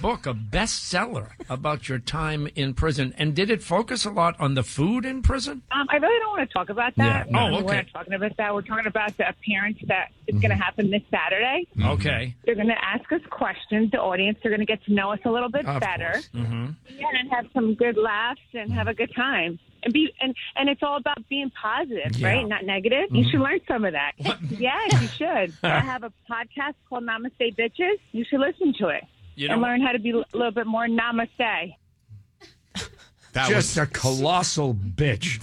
book, a bestseller about your time in prison. And did it focus a lot on the food in prison? I really don't want to talk about that. Yeah. We're not talking about that. We're talking about the appearance that is going to happen this Saturday. Okay. They're going to ask us questions. The audience are going to get to know us a little bit Of better. course. Mm-hmm. Yeah, and have some good laughs and have a good time. And it's all about being positive, Yeah. right? Not negative. You should learn some of that. Yes, you should. I have a podcast called Namaste Bitches. You should listen to it and learn how to be a little bit more namaste. That Just was a colossal bitch.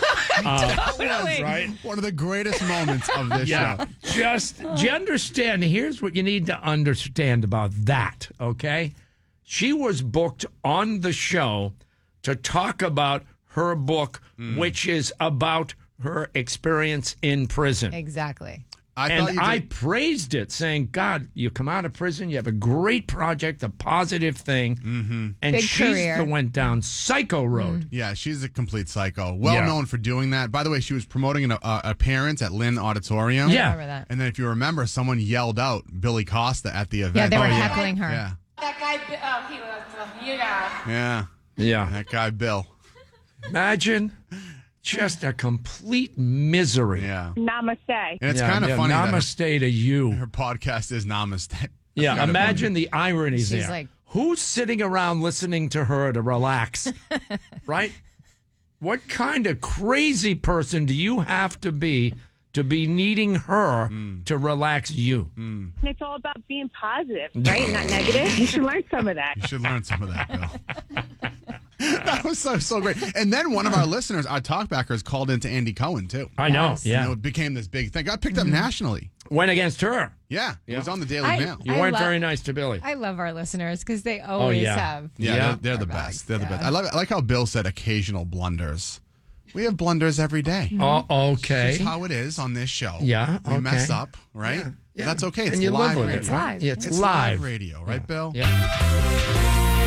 Right? one of the greatest moments of this show. Do you understand? Here's what you need to understand about that, okay? She was booked on the show to talk about her book, which is about her experience in prison. Exactly. I praised it, saying, God, you come out of prison, you have a great project, a positive thing. Mm-hmm. And Big she's career. the went down psycho road. Yeah, she's a complete psycho. Well known for doing that. By the way, she was promoting an appearance at Lynn Auditorium. Yeah. I remember that. And then if you remember, someone yelled out Billy Costa at the event. Yeah, they were heckling her. Yeah. That guy, he was, you know. Yeah. Yeah. That guy, Bill. Imagine just a complete misery. Yeah. Namaste. And it's kind of funny Namaste to you. that her podcast is Namaste. Yeah, Kind of imagine the irony She's there. like- Who's sitting around listening to her to relax? Right? What kind of crazy person do you have to be needing her to relax you? And it's all about being positive, right? Not negative. You should learn some of that. You should learn some of that, Bill. That was so great. And then one of our listeners, our talkbackers, called into Andy Cohen, too. I know, Yes. yeah. You know, it became this big thing. Got picked up nationally. Went against her. Yeah. It was on the Daily I- Mail. You I weren't love- very nice to Billy. I love our listeners because they always yeah. have. Yeah, Yeah. they're the Our best. bags, They're the yeah. best. I like how Bill said occasional blunders. We have blunders every day. Oh, okay. That's how it is on this show. Yeah, We mess okay. up, right? Yeah. That's okay. It's and you live live with radio. it. It's right? live. Yeah, it's It's live. radio, right, Bill? Yeah.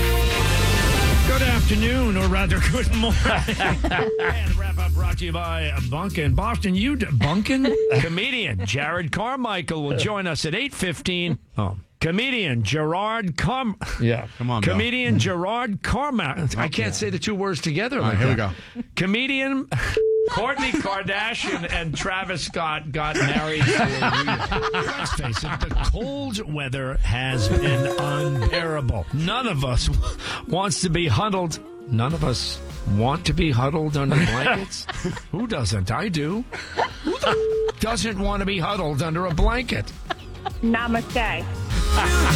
Good afternoon, or rather, good morning. And wrap up brought to you by Bunkin. Boston, Bunkin? Comedian Jared Carmichael will join us at 8:15. Oh. Comedian Gerard Come on, Bill. Comedian Gerard Carmack. I can't say the two words together. All right, here we go. Comedian Kourtney Kardashian and Travis Scott got married for real. Let's face it, the cold weather has been unbearable. None of us wants to be huddled. None of us want to be huddled under blankets. Who doesn't? I do. Who doesn't want to be huddled under a blanket? Namaste.